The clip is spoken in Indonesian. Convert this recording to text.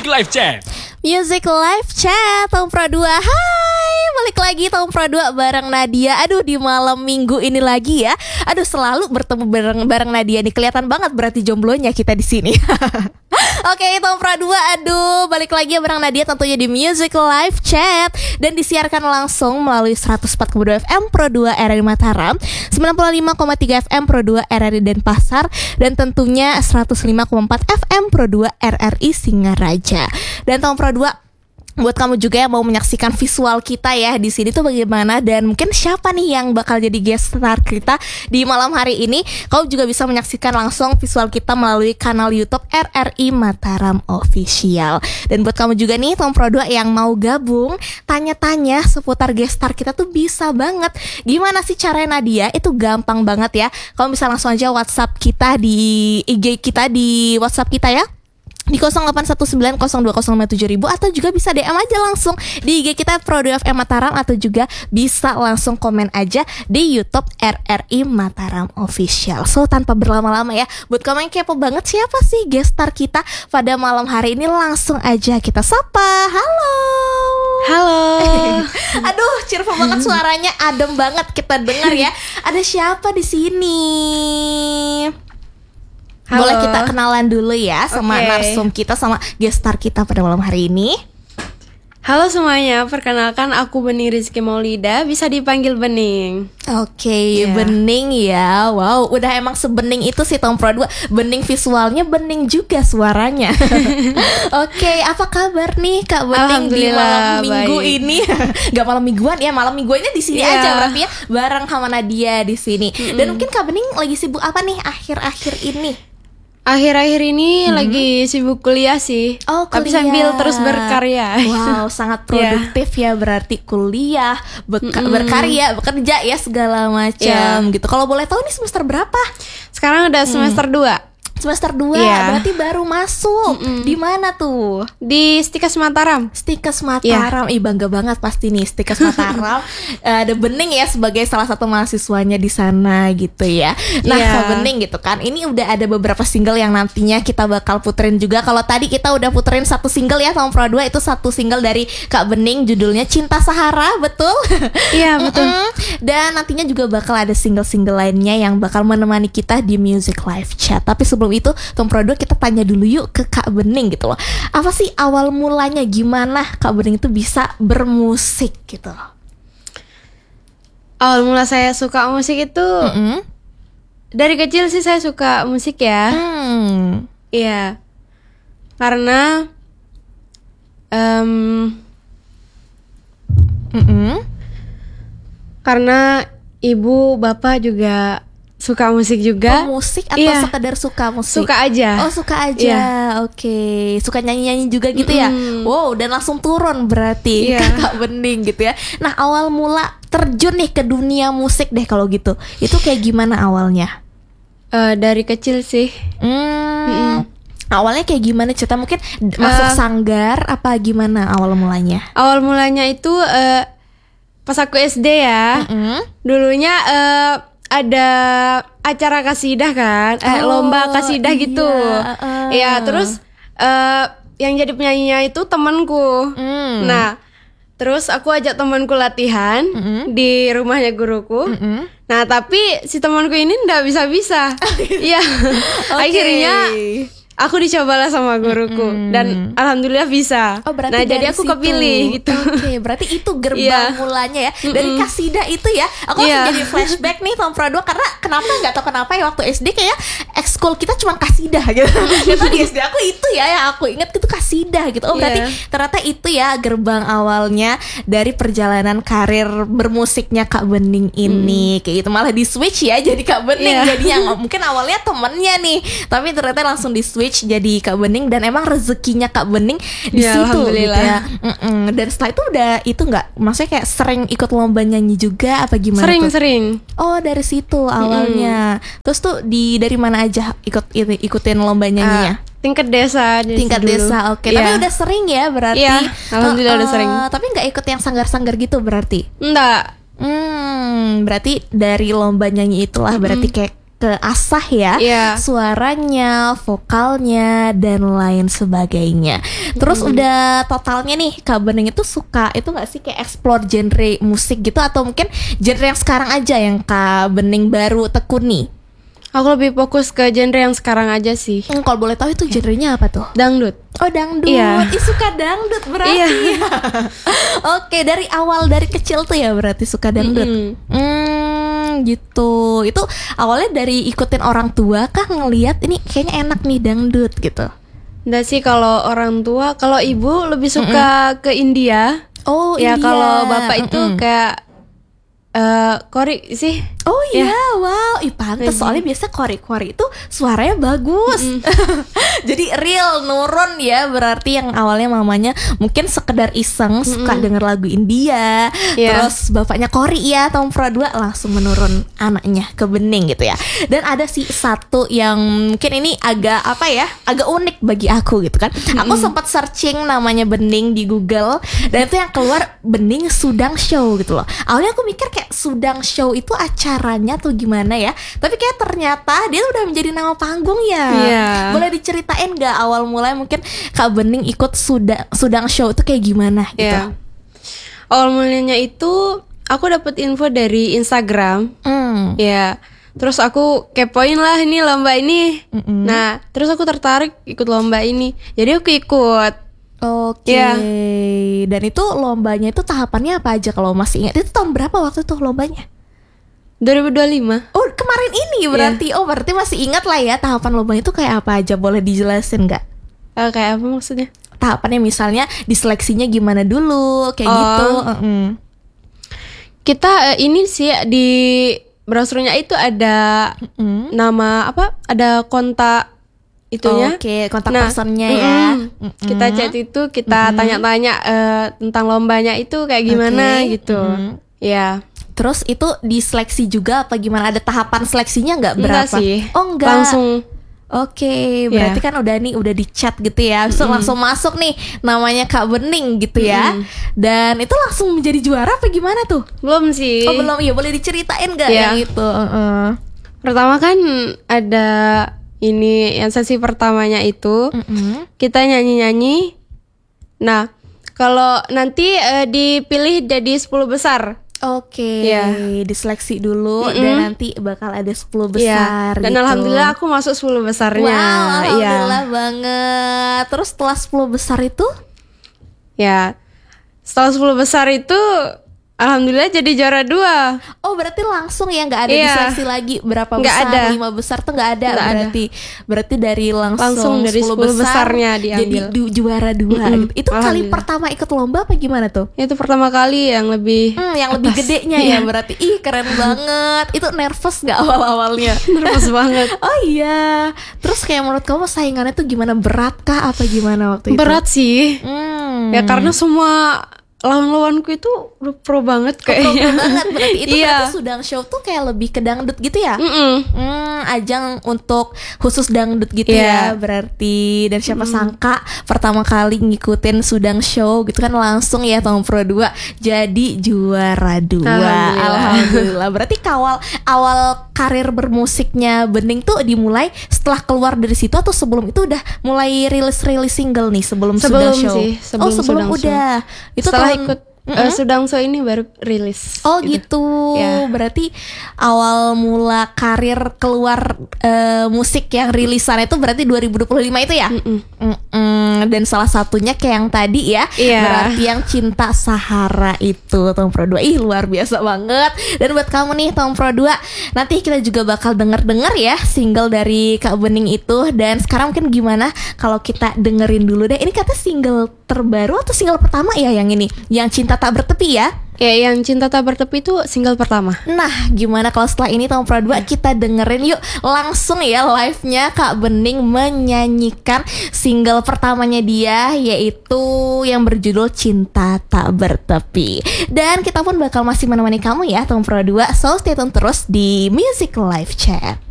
Music Live Chat. Music Live Chat Tom Pro 2. Hai, balik lagi Tom Pro 2 bareng Nadia. Aduh, di malam minggu ini lagi ya. Aduh, selalu bertemu bareng Nadia nih. Kelihatan banget berarti jomblonya kita di sini. Oke, Tom Pro 2, aduh, balik lagi ya bareng Nadia tentunya di Music Live Chat. Dan disiarkan langsung melalui 104,2 FM Pro 2 RRI Mataram, 95,3 FM Pro 2 RRI Denpasar, dan tentunya 105,4 FM Pro 2 RRI Singaraja. Dan Tom Pro 2, buat kamu juga yang mau menyaksikan visual kita ya di sini tuh bagaimana, dan mungkin siapa nih yang bakal jadi guest star kita di malam hari ini, kau juga bisa menyaksikan langsung visual kita melalui kanal YouTube RRI Mataram Official. Dan buat kamu juga nih Tom Pro 2 yang mau gabung, tanya-tanya seputar guest star kita tuh bisa banget. Gimana sih caranya Nadia? Itu gampang banget ya. Kamu bisa langsung aja WhatsApp kita di IG kita, di WhatsApp kita ya, di 081902057000, atau juga bisa DM aja langsung di IG kita Pro2FM Mataram, atau juga bisa langsung komen aja di YouTube RRI Mataram Official. So tanpa berlama-lama ya, buat kamu yang kepo banget siapa sih guest star kita pada malam hari ini, langsung aja kita sapa. Halo. Aduh, cheerful banget suaranya, adem banget kita dengar ya. Ada siapa di sini? Halo. Boleh kita kenalan dulu ya sama narsum kita, sama guest star kita pada malam hari ini. Halo semuanya, perkenalkan aku Bening Rizky Maulida, bisa dipanggil Bening. Oke, Bening ya. Wow, udah emang sebening itu sih Tom Pro 2. Bening visualnya, bening juga suaranya. Oke, apa kabar nih Kak Bening di malam minggu ini? Gak malam mingguan ya, malam mingguannya di sini aja berarti ya, bareng sama Nadia di sini. Dan mungkin Kak Bening lagi sibuk apa nih akhir-akhir ini? Akhir-akhir ini lagi sibuk kuliah sih. Oh, kuliah. Tapi sambil terus berkarya. Wow, sangat produktif ya berarti, kuliah, berkarya, bekerja ya segala macam gitu. Kalau boleh tahu nih semester berapa? Sekarang udah semester 2. Semester 2, berarti baru masuk. Di mana tuh? Di Stikes Mataram. Stikes Mataram, ih bangga banget pasti nih Stikes Mataram. Ada Bening ya sebagai salah satu mahasiswanya di sana gitu ya. Nah, Kak Bening gitu kan, ini udah ada beberapa single yang nantinya kita bakal puterin juga. Kalau tadi kita udah puterin satu single ya Tom Pro 2, itu satu single dari Kak Bening, judulnya Cinta Sahara, betul? Iya, betul. Dan nantinya juga bakal ada single-single lainnya yang bakal menemani kita di Music Live Chat. Tapi sebelum itu Tom Pro 2, kita tanya dulu yuk ke Kak Bening gitu loh. Apa sih awal mulanya, gimana Kak Bening itu bisa bermusik gitu? Awal mula saya suka musik itu dari kecil sih saya suka musik ya. Iya. Karena karena ibu bapak juga suka musik juga. Oh, musik atau sekedar suka musik? Suka aja. Oh, suka aja. Oke. Suka nyanyi-nyanyi juga gitu ya. Wow, dan langsung turun berarti ke Kak Bening gitu ya. Nah, awal mula terjun nih ke dunia musik deh kalau gitu. Itu kayak gimana awalnya? Dari kecil sih. Awalnya kayak gimana cerita? Mungkin masuk sanggar apa gimana awal mulanya? Awal mulanya itu pas aku SD ya. Dulunya ada acara kasidah kan, lomba kasidah gitu. Ya, terus yang jadi penyanyinya itu temanku. Nah, terus aku ajak temanku latihan di rumahnya guruku. Nah, tapi si temanku ini nggak bisa-bisa. Iya. Akhirnya aku dicobalah sama guruku dan alhamdulillah bisa. Oh, berarti nah, jadi aku kepilih gitu. Oke, berarti itu gerbang mulanya ya. Dari kasidah itu ya. Aku langsung jadi flashback nih Tom Pro 2, karena nggak tahu kenapa ya, waktu SD kayak ekskul kita cuma kasidah gitu. Karena di SD aku itu ya yang aku ingat itu kasidah gitu. Oh, berarti ternyata itu ya gerbang awalnya dari perjalanan karir bermusiknya Kak Bening ini. Kayak gitu, malah di switch ya jadi Kak Bening. Jadi yang mungkin awalnya temennya nih, tapi ternyata langsung di switch jadi Kak Bening, dan emang rezekinya Kak Bening di situ gitu ya. Dan setelah itu udah itu nggak, maksudnya kayak sering ikut lomba nyanyi juga apa gimana? Sering. Oh, dari situ awalnya. Terus tuh dari mana aja ikutin lomba nyanyinya? Tingkat desa. Tingkat desa, oke. Tapi udah sering ya berarti. Iya, alhamdulillah udah sering. Tapi nggak ikut yang sanggar-sanggar gitu berarti? Enggak. Berarti dari lomba nyanyi itulah berarti kayak keasah ya, suaranya, vokalnya dan lain sebagainya. Terus udah totalnya nih Kak Bening itu suka itu nggak sih kayak explore genre musik gitu, atau mungkin genre yang sekarang aja yang Kak Bening baru tekuni? Aku lebih fokus ke genre yang sekarang aja sih. Kalau boleh tahu itu genrenya apa tuh? Dangdut. Oh dangdut, suka dangdut berarti. Oke, dari awal dari kecil tuh ya berarti suka dangdut. Gitu. Itu awalnya dari ikutin orang tua kah, ngelihat ini kayaknya enak nih dangdut gitu? Nggak sih, kalau orang tua, kalau ibu lebih suka ke India. Oh ya, India. Kalau bapak itu kayak Kori sih. Oh iya, wow, pantes soalnya biasa kori-kori itu suaranya bagus. Jadi real nurun ya, berarti yang awalnya mamanya mungkin sekedar iseng suka denger lagu India, terus bapaknya kori ya, tahun Pro 2 langsung menurun anaknya ke Bening gitu ya. Dan ada sih satu yang mungkin ini agak agak unik bagi aku gitu kan. Aku sempat searching namanya Bening di Google, dan itu yang keluar Bening Sudang Show gitu loh. Awalnya aku mikir kayak Sudang Show itu acaranya tuh gimana ya, tapi kayak ternyata dia udah menjadi nama panggung ya. Boleh diceritain gak awal mulai mungkin Kak Bening ikut Sudang Show itu kayak gimana gitu? Awal mulanya itu aku dapat info dari Instagram. Terus aku kepoin lah ini lomba ini. Nah, terus aku tertarik ikut lomba ini, jadi aku ikut. Oke. Dan itu lombanya itu tahapannya apa aja kalau masih ingat? Itu tahun berapa waktu itu lombanya? 2025. Oh, kemarin ini berarti. Oh, berarti masih ingat lah ya tahapan lombanya itu kayak apa aja, boleh dijelasin nggak? Kayak apa maksudnya? Tahapannya misalnya diseleksinya gimana dulu, kayak gitu. Kita ini sih di brosurnya itu ada nama apa? Ada kontak itunya. Kontak personnya ya. Kita chat itu, kita tanya-tanya tentang lombanya itu kayak gimana gitu. Terus itu diseleksi juga apa gimana? Ada tahapan seleksinya nggak berapa? Enggak sih. Oh enggak. Langsung. Berarti kan udah di chat gitu ya. So, langsung masuk nih namanya Kak Bening gitu ya. Dan itu langsung menjadi juara apa gimana tuh? Belum sih. Oh belum, ya boleh diceritain nggak yang itu? Pertama kan ada ini yang sesi pertamanya itu kita nyanyi-nyanyi. Nah, kalau nanti dipilih jadi 10 besar. Diseleksi dulu dan nanti bakal ada 10 besar dan gitu. alhamdulillah aku masuk 10 besarnya. Wow, alhamdulillah banget. Terus setelah 10 besar itu? Setelah 10 besar itu alhamdulillah jadi juara 2. Oh berarti langsung ya, nggak ada diseleksi lagi berapa besar, 5 besar tuh nggak ada. Berarti dari langsung dari 10 besarnya diambil. Jadi juara 2 Itu kali pertama ikut lomba apa gimana tuh? Itu pertama kali yang lebih lebih gedenya ya berarti. Keren banget. Itu nervous nggak awal-awalnya? Nervous banget. Oh iya. Terus kayak menurut kamu saingannya tuh gimana, berat kah apa gimana waktu itu? Berat sih. Ya karena semua lawan-lawanku itu udah pro banget kayaknya. Pro banget berarti itu. Berarti Sudang Show tuh kayak lebih ke dangdut gitu ya? Ajang untuk khusus dangdut gitu ya berarti. Dan siapa sangka pertama kali ngikutin Sudang Show gitu kan langsung ya tahun Pro 2 jadi juara 2. Alhamdulillah. Berarti awal karir bermusiknya Bening tuh dimulai setelah keluar dari situ atau sebelum itu udah mulai rilis single nih sebelum Sudang Show? Sebelum udah. Itu setelah ikut Sudang Show ini baru rilis. Gitu. Berarti awal mula karir keluar musik yang rilisan itu berarti 2025 itu ya? Dan salah satunya kayak yang tadi ya, berarti yang Cinta Sahara itu tahun Pro 2. Luar biasa banget. Dan buat kamu nih tahun Pro 2, nanti kita juga bakal denger ya single dari Kak Bening itu. Dan sekarang mungkin gimana kalau kita dengerin dulu deh. Ini kata single terbaru atau single pertama ya yang ini, yang Cinta Tak Bertepi ya? Yang Cinta Tak Bertepi itu single pertama. Nah, gimana kalau setelah ini tahun Pro 2 kita dengerin yuk langsung ya live-nya Kak Bening menyanyikan single pertamanya dia, yaitu yang berjudul Cinta Tak Bertepi. Dan kita pun bakal masih menemani kamu ya tahun Pro 2. So stay tune terus di Music Live Chat.